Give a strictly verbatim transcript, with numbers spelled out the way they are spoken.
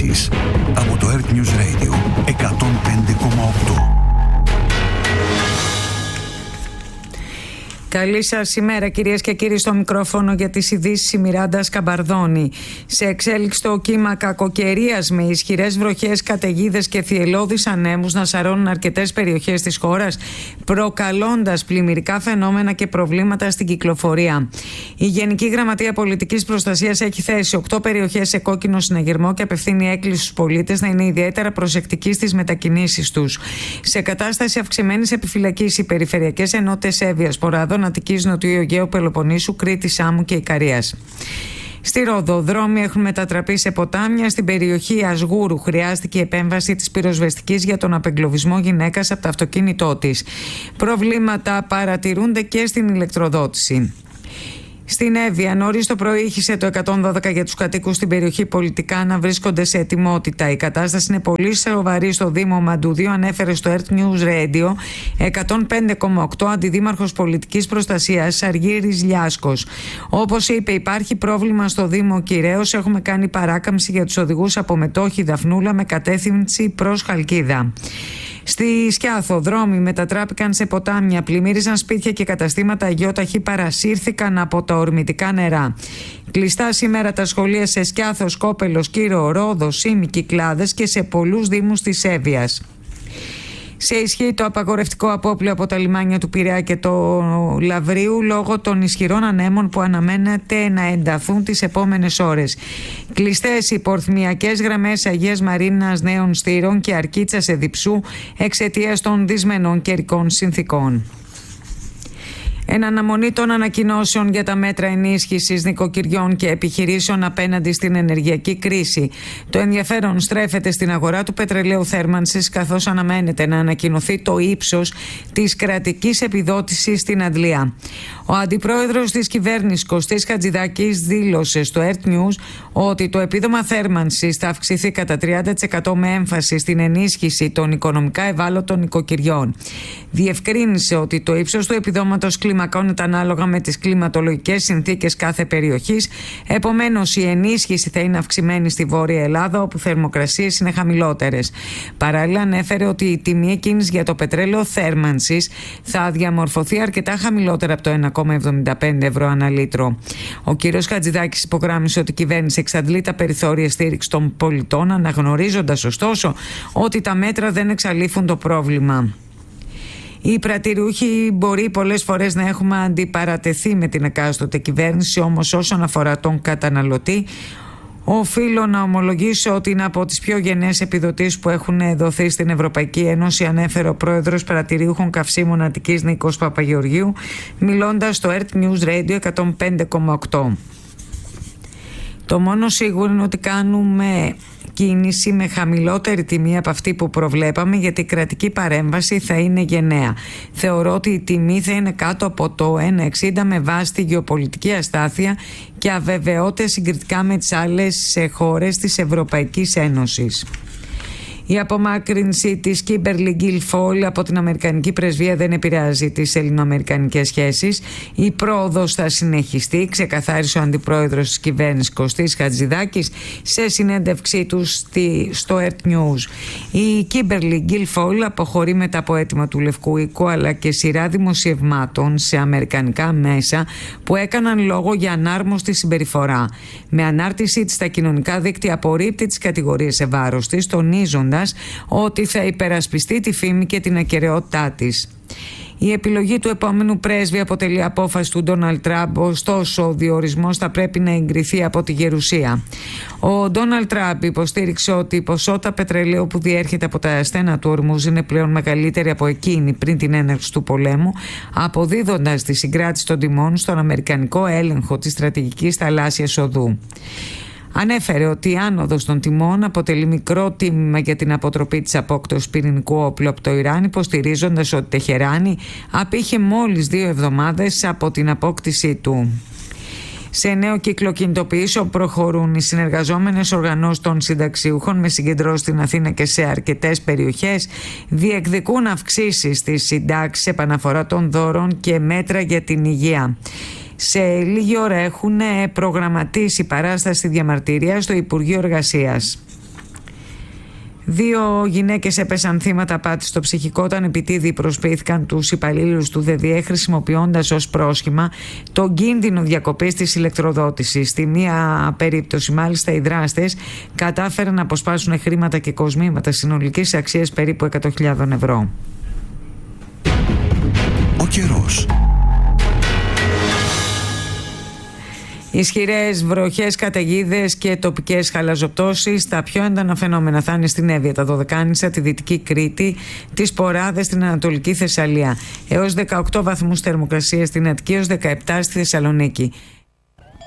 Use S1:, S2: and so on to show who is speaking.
S1: ειδήσεις από το Earth News Radio εκατόν πέντε κόμμα οκτώ.
S2: Καλή σας ημέρα, κυρίες και κύριοι, στο μικρόφωνο για τις ειδήσεις η Μιράντα Σκαμπαρδόνη. Σε εξέλιξη το κύμα κακοκαιρίας με ισχυρές βροχές, καταιγίδες και θυελλώδεις ανέμους να σαρώνουν αρκετές περιοχές της χώρας, προκαλώντας πλημμυρικά φαινόμενα και προβλήματα στην κυκλοφορία. Η Γενική Γραμματεία Πολιτικής Προστασίας έχει θέσει οκτώ περιοχές σε κόκκινο συναγερμό και απευθύνει έκκληση στους πολίτες να είναι ιδιαίτερα προσεκτικοί στις μετακινήσεις τους. Σε κατάσταση αυξημένης επιφυλακής, οι περιφερειακές ενότητες Εύβοιας, Ποράδων, Αττικής, Νοτιού Αιγαίου, Πελοποννήσου, Κρήτης, Σάμου και Ικαρίας. Στη Ρόδο, δρόμοι έχουν μετατραπεί σε ποτάμια. Στην περιοχή Ασγούρου χρειάστηκε η επέμβαση της πυροσβεστικής για τον απεγκλωβισμό γυναίκας από το αυτοκίνητό της. Προβλήματα παρατηρούνται και στην ηλεκτροδότηση. Στην Εύβοια, νωρίς το πρωί ήχησε το εκατόν δώδεκα για τους κατοίκους στην περιοχή πολιτικά να βρίσκονται σε ετοιμότητα. Η κατάσταση είναι πολύ σοβαρή στο Δήμο Μαντούδιο, ανέφερε στο Earth News Radio εκατόν πέντε κόμμα οκτώ αντιδήμαρχος πολιτικής προστασίας Αργύρης Λιάσκος. Όπως είπε, υπάρχει πρόβλημα στο Δήμο Κυραίος. Έχουμε κάνει παράκαμψη για τους οδηγούς από Μετόχη Δαφνούλα με κατεύθυνση προς Χαλκίδα. Στη Σκιάθο, δρόμοι μετατράπηκαν σε ποτάμια, πλημμύριζαν σπίτια και καταστήματα, αγιόταχοι παρασύρθηκαν από τα ορμητικά νερά. Κλειστά σήμερα τα σχολεία σε Σκιάθο, Σκόπελο, Κύρο, Ρόδο, Σύμη, Κυκλάδες και σε πολλούς δήμους της Εύβοιας. Σε ισχύ το απαγορευτικό απόπλαιο από τα λιμάνια του Πειραιά και το Λαβρίου λόγω των ισχυρών ανέμων που αναμένεται να ενταθούν τις επόμενες ώρες. Κλειστές οι πορθμιακές γραμμές Αγίας Μαρίνας, Νέων Στήρων και Αρκίτσας Εδιψού εξαιτίας των δυσμενών καιρικών συνθήκων. Εν αναμονή των ανακοινώσεων για τα μέτρα ενίσχυσης νοικοκυριών και επιχειρήσεων απέναντι στην ενεργειακή κρίση, το ενδιαφέρον στρέφεται στην αγορά του πετρελαίου θέρμανσης, καθώς αναμένεται να ανακοινωθεί το ύψος της κρατικής επιδότησης στην Αντλία. Ο αντιπρόεδρος της κυβέρνησης Κωστής Χατζηδάκης δήλωσε στο Earth News ότι το επίδομα θέρμανσης θα αυξηθεί κατά τριάντα τοις εκατό με έμφαση στην ενίσχυση των οικονομικά ευάλωτων νοικοκυριών. Διευκρίνησε ότι το ύψος του επιδόματος κλιμακώνεται ανάλογα με τις κλιματολογικές συνθήκες κάθε περιοχής. Επομένως, η ενίσχυση θα είναι αυξημένη στη Βόρεια Ελλάδα, όπου θερμοκρασίες είναι χαμηλότερες. Παράλληλα, ανέφερε ότι η τιμή εκκίνηση για το πετρέλαιο θέρμανσης θα διαμορφωθεί αρκετά χαμηλότερα από το ένα κόμμα εβδομήντα πέντε ευρώ ανά λίτρο. Ο κ. Χατζηδάκης υπογράμμισε ότι η κυβέρνηση εξαντλεί τα περιθώρια στήριξη των πολιτών, αναγνωρίζοντας ωστόσο ότι τα μέτρα δεν εξαλείφουν το πρόβλημα. Οι πρατηριούχοι μπορεί πολλές φορές να έχουμε αντιπαρατεθεί με την εκάστοτε κυβέρνηση, όμως όσον αφορά τον καταναλωτή, οφείλω να ομολογήσω ότι είναι από τις πιο γενναίες επιδοτήσεις που έχουν δοθεί στην Ευρωπαϊκή Ένωση, ανέφερε ο πρόεδρος Πρατηριούχων Καυσίμων Αττικής Νίκος Παπαγεωργίου, μιλώντας στο Earth News Radio εκατόν πέντε κόμμα οκτώ. Το μόνο σίγουρο είναι ότι κάνουμε κίνηση με χαμηλότερη τιμή από αυτή που προβλέπαμε, γιατί η κρατική παρέμβαση θα είναι γενναία. Θεωρώ ότι η τιμή θα είναι κάτω από το ένα εξήντα με βάση τη γεωπολιτική αστάθεια και αβεβαιότητα συγκριτικά με τις άλλες χώρες της Ευρωπαϊκής Ένωσης. Η απομάκρυνση της Κίμπερλι Γκίλφολ από την Αμερικανική Πρεσβεία δεν επηρεάζει τις ελληνοαμερικανικές σχέσεις. Η πρόοδος θα συνεχιστεί, ξεκαθάρισε ο αντιπρόεδρος της κυβέρνησης Κωστής Χατζηδάκης σε συνέντευξή του στη, στο Earth News. Η Κίμπερλι Γκίλφολ αποχωρεί μετά από αίτημα του Λευκού Οίκου, αλλά και σειρά δημοσιευμάτων σε αμερικανικά μέσα που έκαναν λόγο για ανάρμοστη συμπεριφορά. Με ανάρτησή της στα κοινωνικά δίκτυα απορρίπτει τις κατηγορίες σε βάρος της, τονίζοντας ότι θα υπερασπιστεί τη φήμη και την ακεραιότητά της. Η επιλογή του επόμενου πρέσβη αποτελεί απόφαση του Ντόναλντ Τραμπ, ωστόσο ο διορισμός θα πρέπει να εγκριθεί από τη Γερουσία. Ο Ντόναλντ Τραμπ υποστήριξε ότι η ποσότητα πετρελαίου που διέρχεται από τα στένα του Ορμούζ είναι πλέον μεγαλύτερη από εκείνη πριν την έναρξη του πολέμου, αποδίδοντας τη συγκράτηση των τιμών στον αμερικανικό έλεγχο της στρατηγικής θαλάσσιας οδού. Ανέφερε ότι η άνοδος των τιμών αποτελεί μικρό τίμημα για την αποτροπή της απόκτωσης πυρηνικού όπλου από το Ιράν, υποστηρίζοντας ότι η Τεχεράνη απήχε μόλις δύο εβδομάδες από την απόκτησή του. Σε νέο κύκλο κινητοποιήσεων προχωρούν οι συνεργαζόμενες οργανώσεις των συνταξιούχων με συγκεντρώσεις στην Αθήνα και σε αρκετές περιοχές. Διεκδικούν αυξήσεις στις συντάξεις, επαναφορά των δώρων και μέτρα για την υγεία. Σε λίγη ώρα έχουν προγραμματίσει παράσταση διαμαρτυρίας στο Υπουργείο Εργασίας. Δύο γυναίκες έπεσαν θύματα απάτης στο ψυχικό όταν επιτίδιοι προσποιήθηκαν τους υπαλλήλους του ΔΔΕ χρησιμοποιώντας ως πρόσχημα τον κίνδυνο διακοπής της ηλεκτροδότησης. Στη μία περίπτωση μάλιστα οι δράστες κατάφεραν να αποσπάσουν χρήματα και κοσμήματα συνολικής αξίας περίπου εκατό χιλιάδες ευρώ.
S1: Ο καιρός.
S2: Ισχυρές βροχές, καταιγίδες και τοπικές χαλαζοπτώσεις. Τα πιο έντονα φαινόμενα θα είναι στην Εύβοια, τα Δωδεκάνησα, τη Δυτική Κρήτη, τις Ποράδες, στην Ανατολική Θεσσαλία. Έως δεκαοκτώ βαθμούς θερμοκρασία στην Αττική, έως δεκαεπτά στη Θεσσαλονίκη.